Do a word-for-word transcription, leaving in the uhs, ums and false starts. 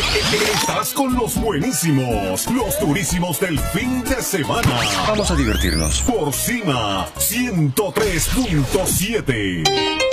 Estás con los buenísimos, los durísimos del fin de semana. Vamos a divertirnos. Por Cima ciento tres punto siete.